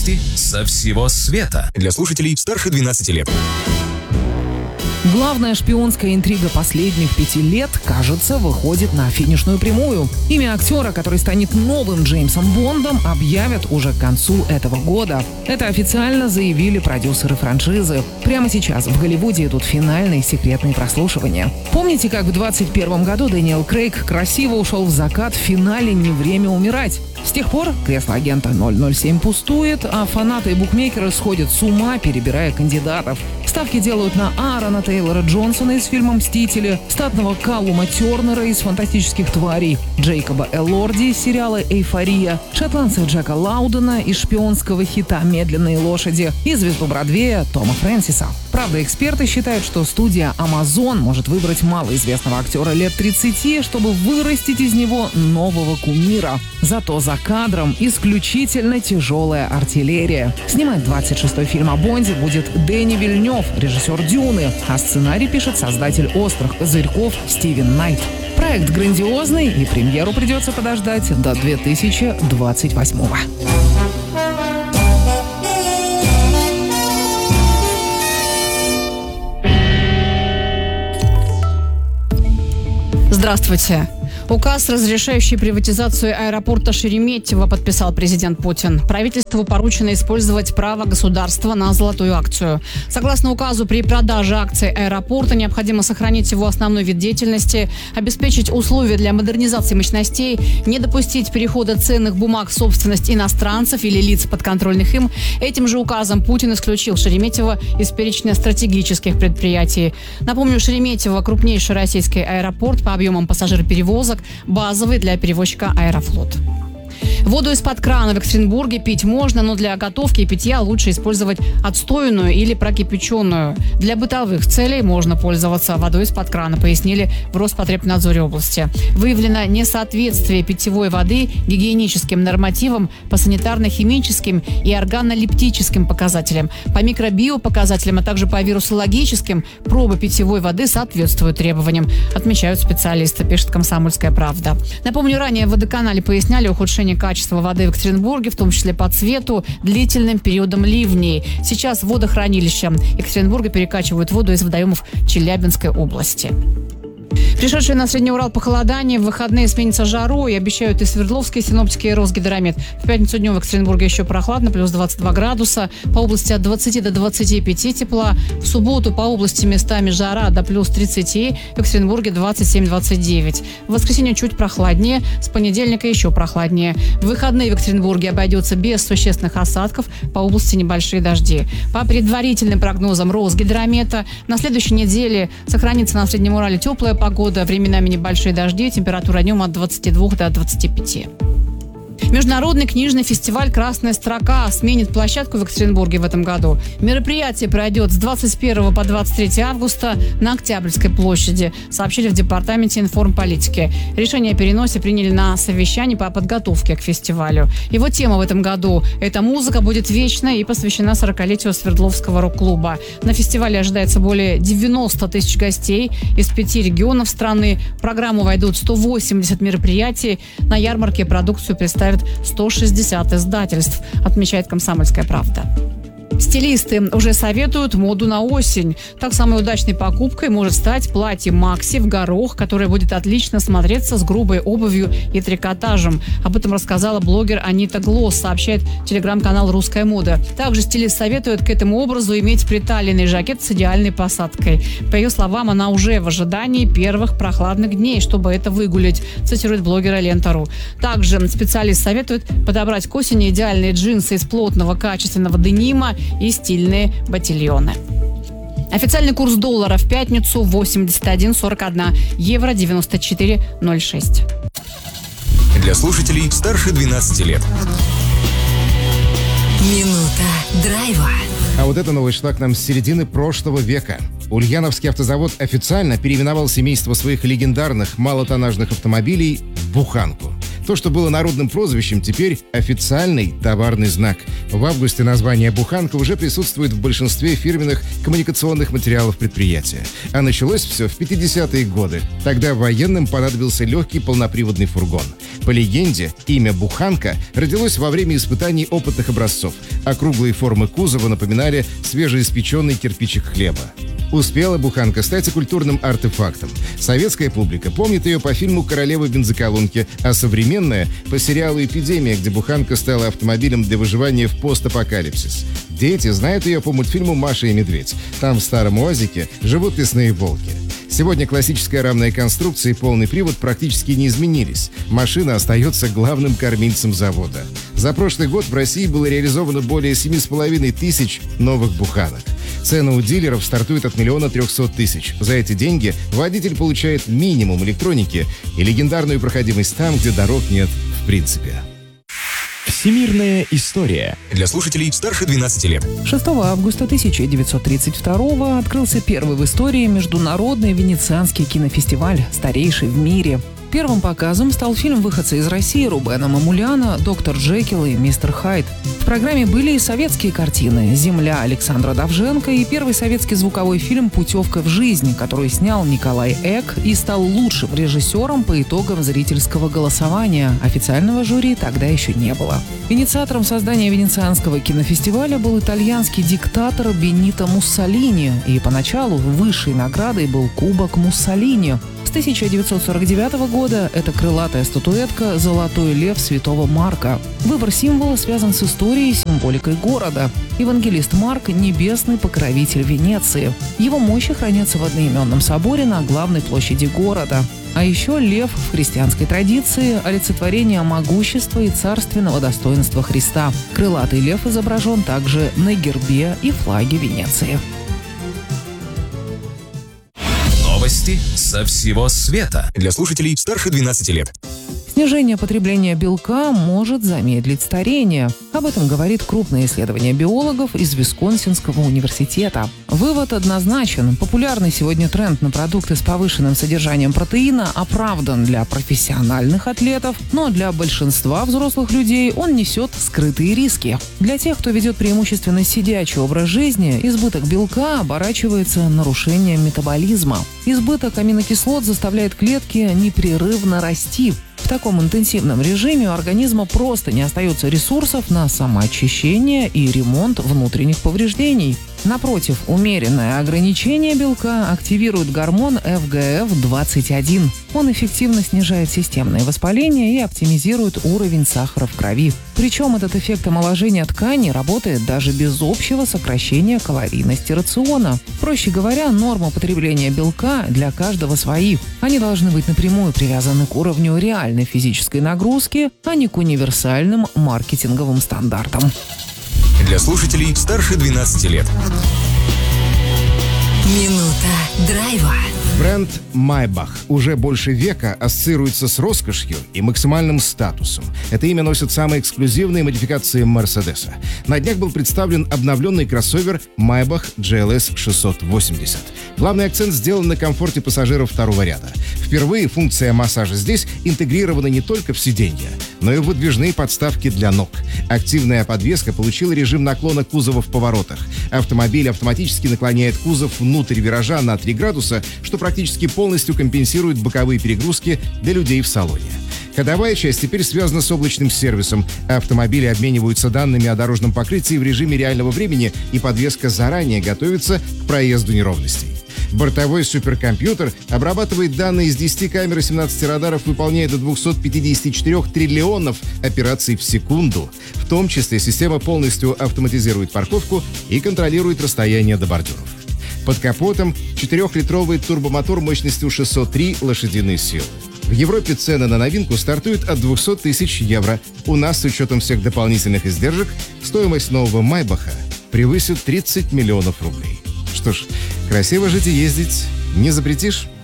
Новости со всего света. Для слушателей старше 12 лет. Главная шпионская интрига последних 5 лет, кажется, выходит на финишную прямую. Имя актера, который станет новым Джеймсом Бондом, объявят уже к концу этого года. Это официально заявили продюсеры франшизы. Прямо сейчас в Голливуде идут финальные секретные прослушивания. Помните, как в 2021 году Дэниел Крейг красиво ушел в закат в финале «Не время умирать»? С тех пор кресло агента 007 пустует, а фанаты и букмекеры сходят с ума, перебирая кандидатов. Ставки делают на Аарона Тейлора Джонсона из фильма «Мстители», статного Каллума Тернера из «Фантастических тварей», Джейкоба Элорди из сериала «Эйфория», шотландца Джека Лаудена из шпионского хита «Медленные лошади» и звезду Бродвея Тома Фрэнсиса. Правда, эксперты считают, что студия Amazon может выбрать малоизвестного актера лет 30, чтобы вырастить из него нового кумира. Зато за кадром исключительно тяжелая артиллерия. Снимать 26-й фильм о Бонде будет Дэнни Вильнёв, режиссер «Дюны», а сценарий пишет создатель «Острых козырьков» Стивен Найт. Проект грандиозный, и премьеру придется подождать до 2028-го. Здравствуйте. Указ, разрешающий приватизацию аэропорта Шереметьево, подписал президент Путин. Правительству поручено использовать право государства на золотую акцию. Согласно указу, при продаже акций аэропорта необходимо сохранить его основной вид деятельности, обеспечить условия для модернизации мощностей, не допустить перехода ценных бумаг в собственность иностранцев или лиц подконтрольных им. Этим же указом Путин исключил Шереметьево из перечня стратегических предприятий. Напомню, Шереметьево – крупнейший российский аэропорт по объемам пассажироперевозок, базовый для перевозчика «Аэрофлот». Воду из-под крана в Екатеринбурге пить можно, но для готовки и питья лучше использовать отстойную или прокипяченную. Для бытовых целей можно пользоваться водой из-под крана, пояснили в Роспотребнадзоре области. Выявлено несоответствие питьевой воды гигиеническим нормативам по санитарно-химическим и органолептическим показателям. По микробиопоказателям, а также по вирусологическим пробы питьевой воды соответствуют требованиям, отмечают специалисты, пишет «Комсомольская правда». Напомню, ранее в водоканале поясняли ухудшение качества воды в Екатеринбурге, в том числе по цвету, длительным периодом ливней. Сейчас водохранилища Екатеринбурга перекачивают воду из водоемов Челябинской области. Пришедшие на Средний Урал похолодание в выходные сменится жарой, обещают и свердловские синоптики, и Росгидромет. В пятницу днем в Екатеринбурге еще прохладно, плюс 22 градуса. По области от 20 до 25 тепла. В субботу по области местами жара до плюс 30, в Екатеринбурге 27-29. В воскресенье чуть прохладнее, с понедельника еще прохладнее. В выходные в Екатеринбурге обойдется без существенных осадков, по области небольшие дожди. По предварительным прогнозам Росгидромета, на следующей неделе сохранится на Среднем Урале теплая погода, временами небольшие дожди, температура днем от 22 до 25. Международный книжный фестиваль «Красная строка» сменит площадку в Екатеринбурге в этом году. Мероприятие пройдет с 21 по 23 августа на Октябрьской площади, сообщили в Департаменте информполитики. Решение о переносе приняли на совещании по подготовке к фестивалю. Его тема в этом году – «Эта музыка будет вечна» и посвящена 40-летию Свердловского рок-клуба. На фестивале ожидается более 90 тысяч гостей из 5 регионов страны. В программу войдут 180 мероприятий. На ярмарке продукцию представят 160 издательств, отмечает «Комсомольская правда». Стилисты уже советуют моду на осень. Так, самой удачной покупкой может стать платье Макси в горох, которое будет отлично смотреться с грубой обувью и трикотажем. Об этом рассказала блогер Анита Глосс, сообщает телеграм-канал «Русская мода». Также стилист советует к этому образу иметь приталенный жакет с идеальной посадкой. По ее словам, она уже в ожидании первых прохладных дней, чтобы это выгулять, цитирует блогера Лента.ру. Также специалист советует подобрать к осени идеальные джинсы из плотного качественного денима и стильные ботильоны. Официальный курс доллара в пятницу 81,41, евро 94,06. Для слушателей старше 12 лет. Минута драйва. А вот эта новость шла к нам с середины прошлого века. Ульяновский автозавод официально переименовал семейство своих легендарных малотоннажных автомобилей в «Буханку». То, что было народным прозвищем, теперь официальный товарный знак. В августе название «буханка» уже присутствует в большинстве фирменных коммуникационных материалов предприятия. А началось все в 50-е годы. Тогда военным понадобился легкий полноприводный фургон. По легенде, имя «буханка» родилось во время испытаний опытных образцов. Округлые формы кузова напоминали свежеиспеченный кирпичик хлеба. Успела буханка стать и культурным артефактом. Советская публика помнит ее по фильму «Королева бензоколонки», а современная — по сериалу «Эпидемия», где буханка стала автомобилем для выживания в постапокалипсис. Дети знают ее по мультфильму «Маша и медведь». Там в старом УАЗике живут лесные волки. Сегодня классическая рамная конструкция и полный привод практически не изменились. Машина остается главным кормильцем завода. За прошлый год в России было реализовано более 7,5 тысяч новых буханок. Цена у дилеров стартует от 1 300 000. За эти деньги водитель получает минимум электроники и легендарную проходимость там, где дорог нет в принципе. Всемирная история. Для слушателей старше 12 лет. 6 августа 1932 открылся первый в истории международный венецианский кинофестиваль, старейший в мире. Первым показом стал фильм выходца из России Рубена Мамуляна «Доктор Джекил и мистер Хайд». В программе были и советские картины «Земля» Александра Довженко и первый советский звуковой фильм «Путевка в жизнь», который снял Николай Эк и стал лучшим режиссером по итогам зрительского голосования. Официального жюри тогда еще не было. Инициатором создания Венецианского кинофестиваля был итальянский диктатор Бенито Муссолини, и поначалу высшей наградой был Кубок Муссолини. С 1949 года это крылатая статуэтка «Золотой лев святого Марка». Выбор символа связан с историей и символикой города. Евангелист Марк – небесный покровитель Венеции. Его мощи хранятся в одноименном соборе на главной площади города. А еще лев в христианской традиции – олицетворение могущества и царственного достоинства Христа. Крылатый лев изображен также на гербе и флаге Венеции. Новости со всего света. Для слушателей старше 12 лет. Снижение потребления белка может замедлить старение. Об этом говорит крупное исследование биологов из Висконсинского университета. Вывод однозначен. Популярный сегодня тренд на продукты с повышенным содержанием протеина оправдан для профессиональных атлетов, но для большинства взрослых людей он несет скрытые риски. Для тех, кто ведет преимущественно сидячий образ жизни, избыток белка оборачивается нарушением метаболизма. Избыток аминокислот заставляет клетки непрерывно расти. В таком интенсивном режиме у организма просто не остается ресурсов на самоочищение и ремонт внутренних повреждений. Напротив, умеренное ограничение белка активирует гормон FGF-21. Он эффективно снижает системное воспаление и оптимизирует уровень сахара в крови. Причем этот эффект омоложения тканей работает даже без общего сокращения калорийности рациона. Проще говоря, норма потребления белка для каждого свои. Они должны быть напрямую привязаны к уровню реальной физической нагрузки, а не к универсальным маркетинговым стандартам. Для слушателей старше 12 лет. Минута драйва. Бренд Maybach уже больше века ассоциируется с роскошью и максимальным статусом. Это имя носит самые эксклюзивные модификации Мерседеса. На днях был представлен обновленный кроссовер Maybach GLS 680. Главный акцент сделан на комфорте пассажиров второго ряда. Впервые функция массажа здесь интегрирована не только в сиденье, но и в выдвижные подставки для ног. Активная подвеска получила режим наклона кузова в поворотах. Автомобиль автоматически наклоняет кузов внутрь виража на 3 градуса, что практически полностью компенсирует боковые перегрузки для людей в салоне. Ходовая часть теперь связана с облачным сервисом. Автомобили обмениваются данными о дорожном покрытии в режиме реального времени, и подвеска заранее готовится к проезду неровностей. Бортовой суперкомпьютер обрабатывает данные из 10 камер и 17 радаров, выполняя до 254 триллионов операций в секунду. В том числе система полностью автоматизирует парковку и контролирует расстояние до бордюров. Под капотом 4-литровый турбомотор мощностью 603 лошадиные силы. В Европе цены на новинку стартуют от 200 000 евро. У нас, с учетом всех дополнительных издержек, стоимость нового Майбаха превысит 30 миллионов рублей. Что ж, красиво жить и ездить не запретишь.